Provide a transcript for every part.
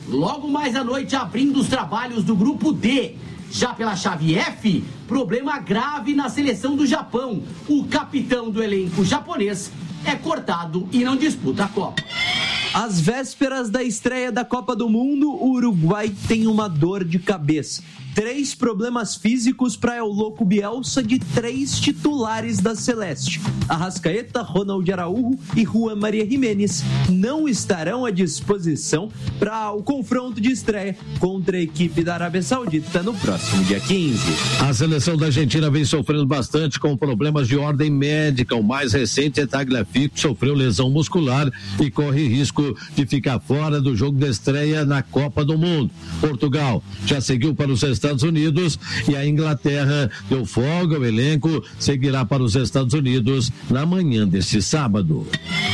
logo mais à noite abrindo os trabalhos do grupo D. Já pela chave F, problema grave na seleção do Japão. O capitão do elenco japonês é cortado e não disputa a Copa. Às vésperas da estreia da Copa do Mundo, o Uruguai tem uma dor de cabeça. 3 problemas físicos para El Loco Bielsa de 3 titulares da Celeste. Arrascaeta, Ronald Araújo e Juan Maria Jiménez não estarão à disposição para o confronto de estreia contra a equipe da Arábia Saudita no próximo dia 15. A seleção da Argentina vem sofrendo bastante com problemas de ordem médica. O mais recente é Tagliafico, que sofreu lesão muscular e corre risco de ficar fora do jogo de estreia na Copa do Mundo. Portugal já seguiu para os Estados Unidos e a Inglaterra deu folga. O elenco seguirá para os Estados Unidos na manhã deste sábado.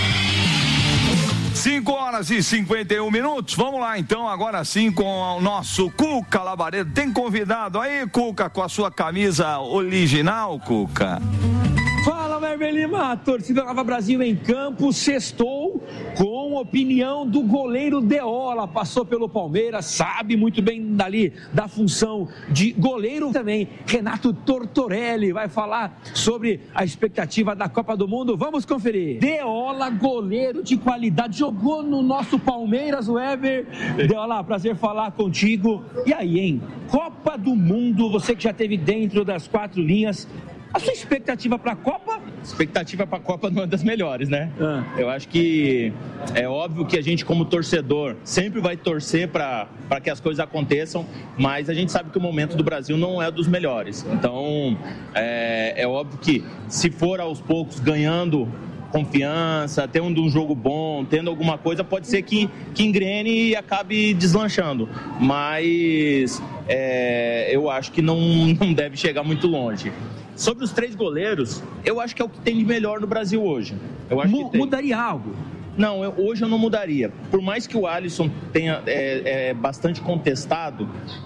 5h51. Vamos lá então, agora sim, com o nosso Cuca Lavaredo. Tem convidado aí, Cuca, com a sua camisa original, Cuca? Fala, Weber Lima, a torcida Nova Brasil em campo, sextou com opinião do goleiro Deola, passou pelo Palmeiras, sabe muito bem dali da função de goleiro também. Renato Tortorelli vai falar sobre a expectativa da Copa do Mundo, vamos conferir. Deola, goleiro de qualidade, jogou no nosso Palmeiras, Weber. Deola, prazer falar contigo. E aí, hein? Copa do Mundo, você que já esteve dentro das 4 linhas, a sua expectativa para a Copa? Expectativa para a Copa não é das melhores, né? Eu acho que é óbvio que a gente, como torcedor, sempre vai torcer para que as coisas aconteçam, mas a gente sabe que o momento do Brasil não é dos melhores. Então, é óbvio que se for aos poucos ganhando confiança, tendo um jogo bom, tendo alguma coisa, pode ser que engrene e acabe deslanchando. Mas eu acho que não deve chegar muito longe. Sobre os 3 goleiros, eu acho que é o que tem de melhor no Brasil hoje. Eu acho que mudaria algo? Não, hoje eu não mudaria. Por mais que o Alisson tenha bastante contestado,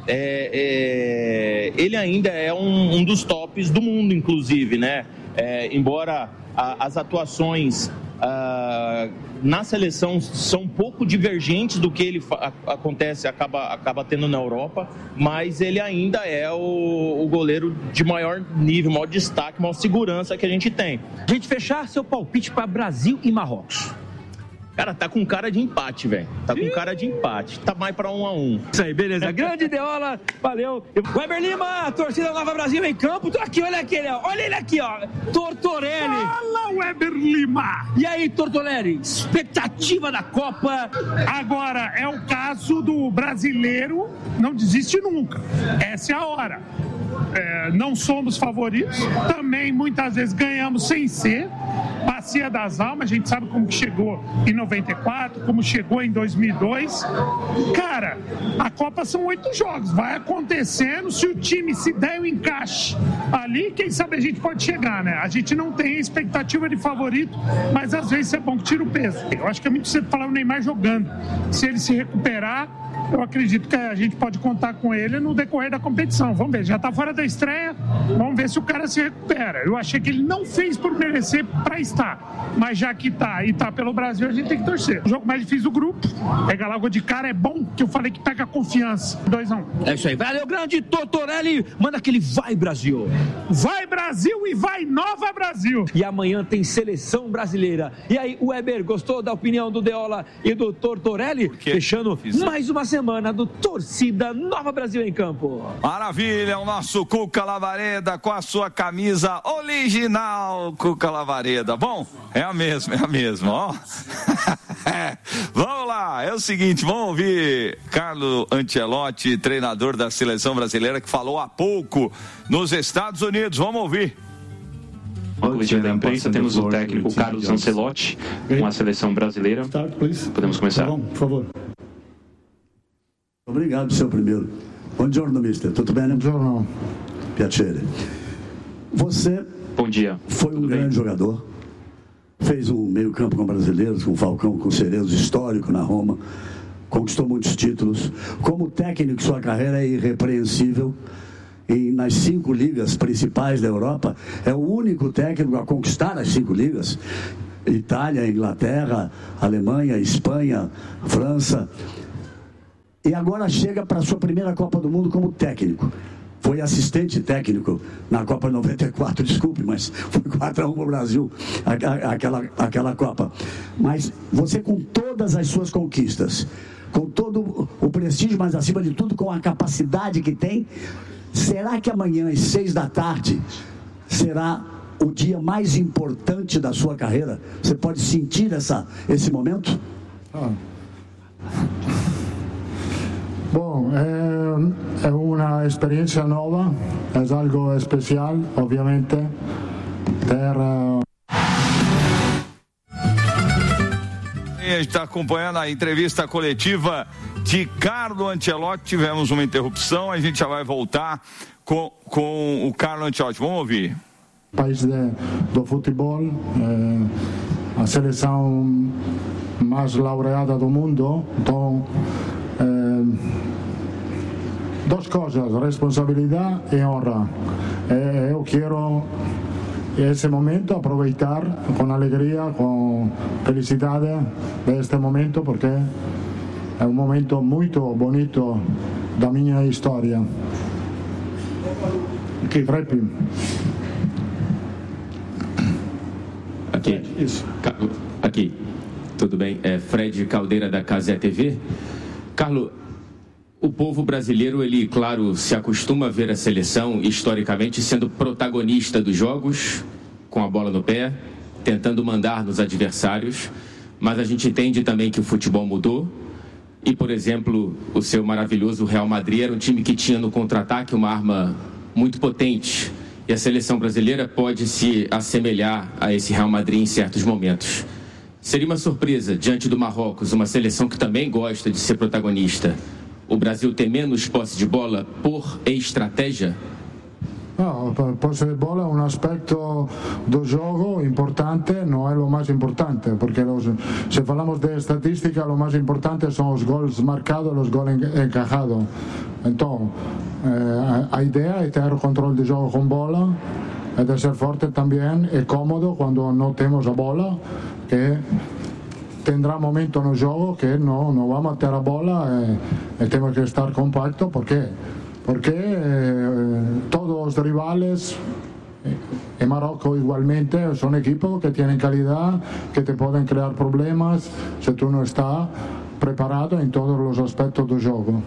ele ainda é um dos tops do mundo, inclusive, né? Embora as atuações na seleção são um pouco divergentes do que ele acaba tendo na Europa, mas ele ainda é o goleiro de maior nível, maior destaque, maior segurança que a gente tem. A gente fechar seu palpite para Brasil e Marrocos. Cara, tá com cara de empate, velho. Tá com cara de empate. Tá mais pra 1-1. Isso aí, beleza. Grande Deola, valeu. Weber Lima, torcida Nova Brasil em campo. Tô aqui, olha aqui, olha ele aqui, ó. Tortorelli. Fala, Weber Lima. E aí, Tortorelli, expectativa da Copa? Agora, é o caso do brasileiro, não desiste nunca. Essa é a hora. Não somos favoritos, também muitas vezes ganhamos sem ser. Bacia das Almas, a gente sabe como que chegou em 94, como chegou em 2002. Cara, a Copa são 8 jogos, vai acontecendo, se o time se der o encaixe ali, quem sabe a gente pode chegar, né? A gente não tem expectativa de favorito, mas às vezes é bom que tira o peso. Eu acho que é muito cedo falar o Neymar jogando. Se ele se recuperar, eu acredito que a gente pode contar com ele no decorrer da competição. Vamos ver, já está fora da estreia, vamos ver se o cara se recupera. Eu achei que ele não fez por merecer para estar, mas já que está e está pelo Brasil, a gente tem que torcer. O jogo mais difícil do grupo, pegar logo de cara é bom, que eu falei que pega confiança. 2-1. É isso aí, valeu, grande Tortorelli, manda aquele vai Brasil. Vai Brasil e vai Nova Brasil. E amanhã tem seleção brasileira. E aí, Weber, gostou da opinião do Deola e do Tortorelli? Fechando mais uma semana do Torcida Nova Brasil em campo. Maravilha, o nosso Cuca Lavareda com a sua camisa original, Cuca Lavareda. Bom, é a mesma, ó. Vamos lá, é o seguinte, vamos ouvir Carlo Ancelotti, treinador da seleção brasileira, que falou há pouco nos Estados Unidos. Vamos ouvir. No coletiva da imprensa temos o técnico Carlos Ancelotti com a seleção brasileira. Podemos começar? Por favor. Obrigado, seu primeiro. Bom dia, mister. Tudo bem, né? Bom dia. Piacere. Você Bom dia. Foi um grande jogador. Fez um meio-campo com brasileiros, com Falcão, com Cerezo, histórico na Roma. Conquistou muitos títulos. Como técnico, sua carreira é irrepreensível. E nas 5 ligas principais da Europa, é o único técnico a conquistar as 5 ligas. Itália, Inglaterra, Alemanha, Espanha, França. e agora chega para a sua primeira Copa do Mundo como técnico. Foi assistente técnico na Copa 94, desculpe, mas foi 4-1 para o Brasil, aquela Copa. Mas você, com todas as suas conquistas, com todo o prestígio, mas acima de tudo com a capacidade que tem, será que amanhã às 6h será o dia mais importante da sua carreira? Você pode sentir esse momento? Bom, é uma experiência nova, é algo especial, obviamente. A gente está acompanhando a entrevista coletiva de Carlo Ancelotti. Tivemos uma interrupção, a gente já vai voltar com o Carlo Ancelotti. Vamos ouvir. País do futebol, a seleção mais laureada do mundo. Então, duas coisas, responsabilidade e honra. Eu quero esse momento aproveitar com alegria, com felicidade deste momento, porque é um momento muito bonito da minha história. Aqui, tudo bem? É Fred Caldeira da Cazé TV. Carlo, o povo brasileiro, ele, claro, se acostuma a ver a seleção, historicamente, sendo protagonista dos jogos, com a bola no pé, tentando mandar nos adversários, mas a gente entende também que o futebol mudou e, por exemplo, o seu maravilhoso Real Madrid era um time que tinha no contra-ataque uma arma muito potente, e a seleção brasileira pode se assemelhar a esse Real Madrid em certos momentos. Seria uma surpresa, diante do Marrocos, uma seleção que também gosta de ser protagonista, o Brasil ter menos posse de bola por estratégia? No, posse de bola é um aspecto do jogo importante, não é o mais importante, porque se falamos de estatística, o mais importante são os gols marcados e os gols encajados. Então, a ideia é ter controle de jogo com bola, é de ser forte também e cómodo quando não temos a bola, que tendrá momento no jogo que não vamos ter a bola e temos que estar compacto. ¿Por quê? Porque todos os rivales, en Marruecos igualmente, son equipos que tienen calidad, que te pueden crear problemas si tú no estás preparado en todos los aspectos do jogo.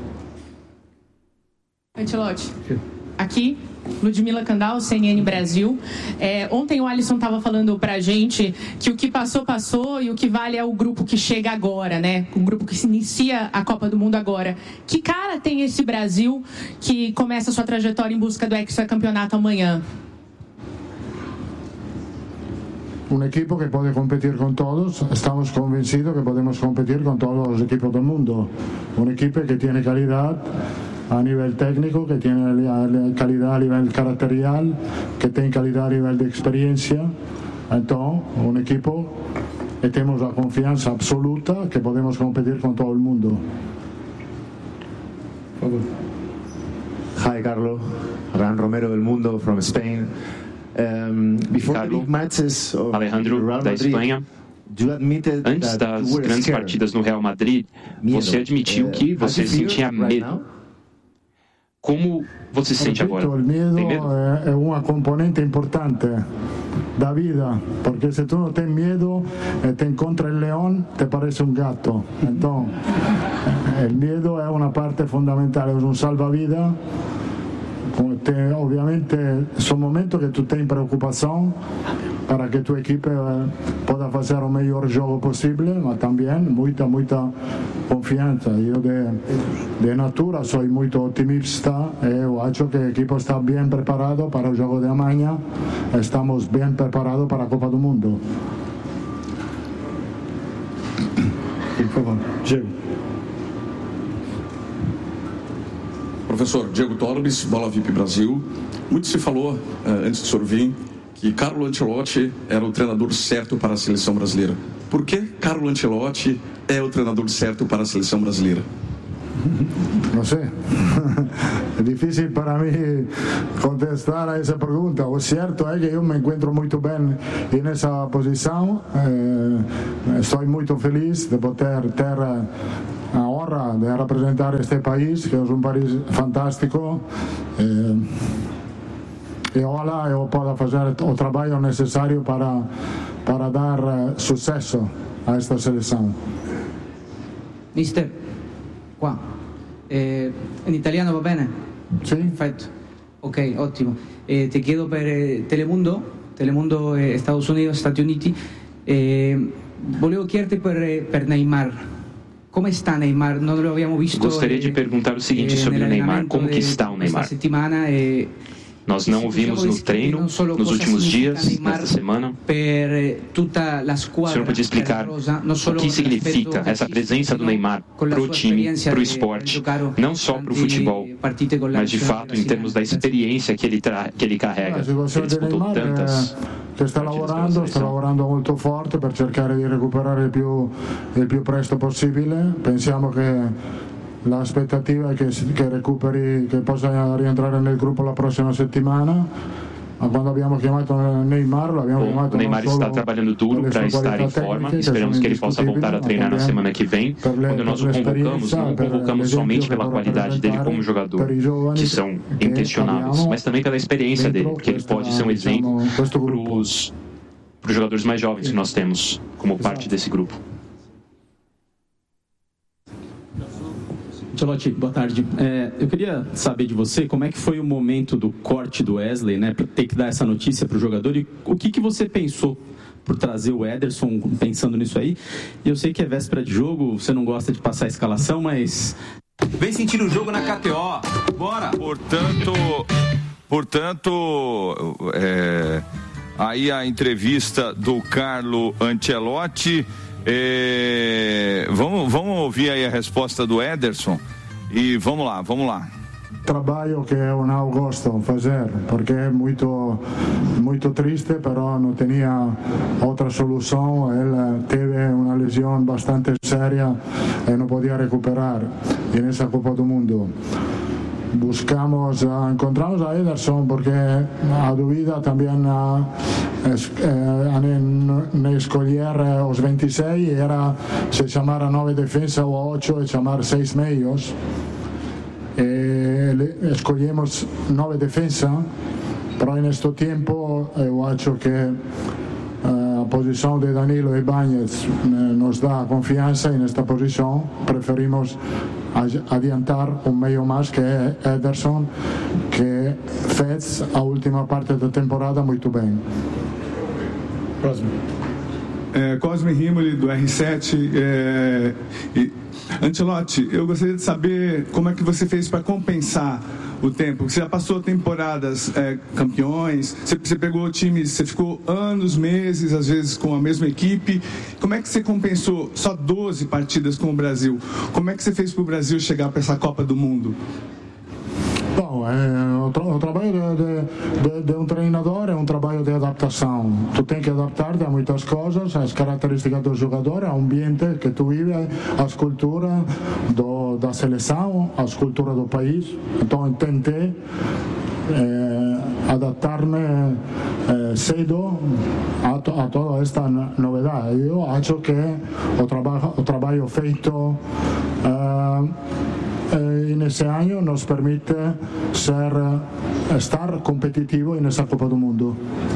Ancelotti, aqui, Ludmila Kandal, CNN Brasil. Ontem o Alisson estava falando pra gente que o que passou, passou, e o que vale é o grupo que chega agora, né? O grupo que se inicia a Copa do Mundo agora. Que cara tem esse Brasil que começa a sua trajetória em busca do hexacampeonato amanhã? Un equipo que pode competir con todos, estamos convencidos que podemos competir con todos los equipos del mundo. Un equipo que tiene calidad a nivel técnico, que tiene calidad a nivel caracterial, que tiene calidad a nivel de experiencia. Entonces, un equipo que tenemos la confianza absoluta que podemos competir con todo el mundo. Hi, Carlo. Abraham Romero del Mundo from Spain. Carlo, Alejandro, da Espanha. Antes das grandes partidas no Real Madrid, você admitiu que você sentia medo. Como você se sente agora? O medo é uma componente importante da vida, porque se tu não tens medo e te encontra o leão, te parece um gato. Então, o medo é uma parte fundamental, é um salva-vida. Obviamente são momentos que tu tens preocupação para que tua equipe possa fazer o melhor jogo possível, mas também muita confiança. Eu de natura sou muito otimista e eu acho que o equipe está bem preparado para o jogo de amanhã. Estamos bem preparados para a Copa do Mundo. Por favor, Diego. Professor Diego Torbes, Bola VIP Brasil. Muito se falou, antes do senhor vir, que Carlo Ancelotti era o treinador certo para a seleção brasileira. Por que Carlo Ancelotti é o treinador certo para a seleção brasileira? Não sei. É difícil para mim contestar a essa pergunta. O certo é que eu me encontro muito bem nessa posição. Estou muito feliz de poder ter a honra honra de representar este país, que é um país fantástico. E ojalá eu possa fazer o trabalho necessário para dar sucesso a esta seleção. Mister, qua. In italiano va bene? Sì. Perfetto. Ok, ottimo. Ti chiedo per Telemundo Estados Unidos, Stati Uniti. Volevo chiederti per Neymar. Como está Neymar? Não lo habíamos visto. Gostaria de perguntar o seguinte sobre o Neymar. Como que está o Neymar? Esta semana, nós não o vimos no treino nos últimos dias, nesta semana. O senhor pode explicar o que significa essa presença do Neymar para o time, para o esporte, não só para o futebol, mas de fato em termos da experiência que ele carrega. Ele disputou tantas. Che sta lavorando molto forte per cercare di recuperare il più presto possibile. Pensiamo che l'aspettativa è che recuperi, che possa rientrare nel gruppo la prossima settimana. Quando abbiamo chiamato Neymar, l'abbiamo chiamato. O Neymar está trabalhando duro para estar em forma. Esperamos que ele possa voltar a treinar na semana que vem. Quando nós o convocamos, não o convocamos somente pela qualidade dele como jogador, que são inquestionáveis, mas também pela experiência dele, que ele pode ser um exemplo para os jogadores mais jovens que nós temos como parte desse grupo. Ancelotti, boa tarde. Eu queria saber de você como é que foi o momento do corte do Wesley, né, para ter que dar essa notícia para o jogador, e o que você pensou por trazer o Ederson, pensando nisso aí. E eu sei que é véspera de jogo, você não gosta de passar a escalação, mas vem sentir o jogo na KTO. Bora! Portanto, aí a entrevista do Carlo Ancelotti. Vamos ouvir aí a resposta do Ederson e vamos lá. Trabalho que eu não gosto de fazer porque é muito triste, però não tinha outra solução. Ele teve uma lesão bastante séria e não podia recuperar nessa Copa do Mundo. Encontramos a Ederson porque a dúvida também ne escolher os 26 era se chamar a 9 defesa ou a 8 e chamar 6 meios. Escolhemos 9 defesa, però neste tempo eu acho que a posição de Danilo e Bañez nos dá confiança, e nesta posição preferimos adiantar um meio mais, que é Ederson, que fez a última parte da temporada muito bem. Próximo. Cosme Rimoli, do R7. Ancelotti, eu gostaria de saber como é que você fez para compensar o tempo. Você já passou temporadas campeões, você pegou times, você ficou anos, meses, às vezes com a mesma equipe. Como é que você compensou só 12 partidas com o Brasil? Como é que você fez para o Brasil chegar para essa Copa do Mundo? Bom, o trabalho de um treinador é um trabalho de adaptação. Tu tem que adaptar-te a muitas coisas, as características do jogador, ao ambiente que tu vive, às culturas da seleção, às culturas do país. Então, tentei adaptar-me cedo a toda esta novidade. Eu acho que o trabalho feito nesse ano nos permite estar competitivo nessa Copa do Mundo.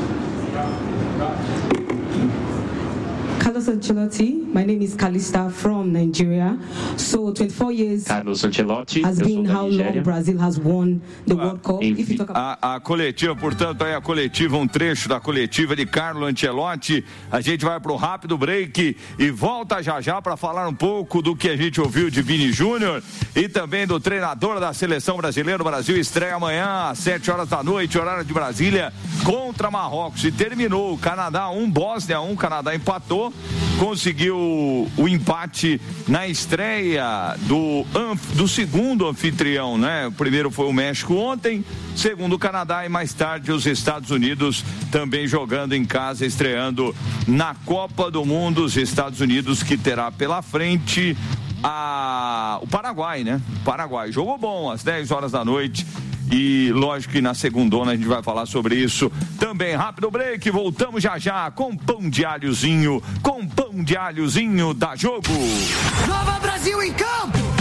Carlos Ancelotti, my name is Kalista from Nigeria. So 24 years Carlos Ancelotti, has been how long Brazil has won the World Cup. If you talk about... A coletiva, portanto, aí a coletiva, um trecho da coletiva de Carlo Ancelotti. A gente vai para o rápido break e volta já para falar um pouco do que a gente ouviu de Vini Júnior e também do treinador da seleção brasileira. O Brasil estreia amanhã às 7 horas da noite, horário de Brasília, contra Marrocos. E terminou o Canadá 1, Bósnia 1, Canadá empatou. Conseguiu o empate na estreia do segundo anfitrião, né? O primeiro foi o México ontem, segundo o Canadá, e mais tarde os Estados Unidos também jogando em casa, estreando na Copa do Mundo. Os Estados Unidos, que terá pela frente o Paraguai, né? O Paraguai jogou bom às 10 horas da noite. E lógico que na segundona a gente vai falar sobre isso também. Rápido break, voltamos já com pão de alhozinho da Jogo. Nova Brasil em campo!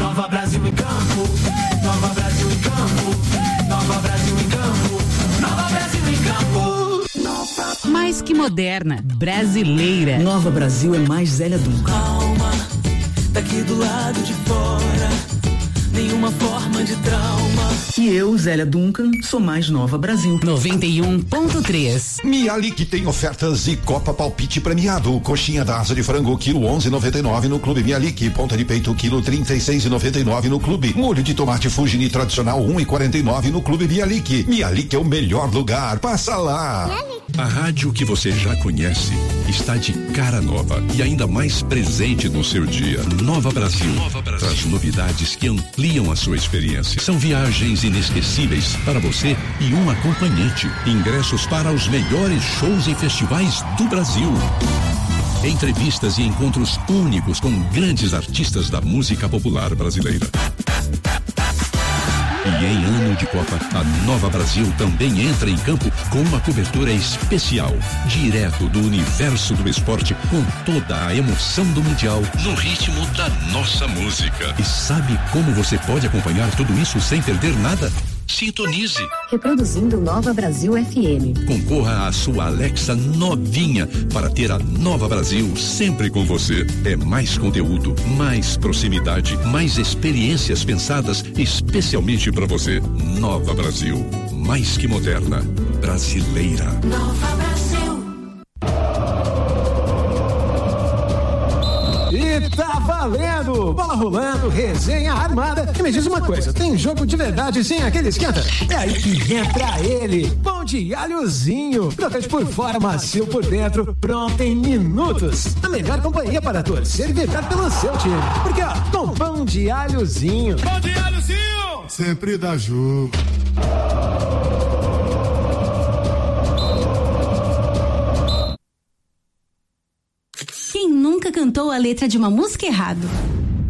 Nova Brasil em campo, Nova Brasil em campo, Nova Brasil em campo, Nova Brasil em campo. Mais que moderna, brasileira. Nova Brasil é mais Zélia Duncan. Calma, daqui do lado de fora, nenhuma forma de trauma. E eu, Zélia Duncan, sou mais Nova Brasil. 91.3. Mialik tem ofertas e Copa Palpite premiado. Coxinha da asa de frango, quilo 11,99 no Clube Mialik. Ponta de peito, quilo 36,99 no Clube. Molho de tomate Fugini tradicional, 1,49 no Clube Mialik. Mialik é o melhor lugar. Passa lá. A rádio que você já conhece está de cara nova e ainda mais presente no seu dia. Nova Brasil. Traz novidades que ampliam a sua experiência. São viagens inesquecíveis para você e um acompanhante. Ingressos para os melhores shows e festivais do Brasil. Entrevistas e encontros únicos com grandes artistas da música popular brasileira. E em ano de Copa, a Nova Brasil também entra em campo com uma cobertura especial, direto do universo do esporte, com toda a emoção do Mundial, no ritmo da nossa música. E sabe como você pode acompanhar tudo isso sem perder nada? Sintonize. Reproduzindo Nova Brasil FM. Concorra à sua Alexa novinha para ter a Nova Brasil sempre com você. É mais conteúdo, mais proximidade, mais experiências pensadas especialmente para você. Nova Brasil, mais que moderna, brasileira. Nova Brasil. E tá valendo! Bola rolando, resenha armada. E me diz uma coisa, tem jogo de verdade sem aquele esquenta? É aí que entra ele, pão de alhozinho. Crocante por fora, macio por dentro, pronto em minutos. A melhor companhia para torcer e vibrar pelo seu time. Porque ó, com pão de alhozinho. Pão de alhozinho! Sempre dá jogo. Quem nunca cantou a letra de uma música errado?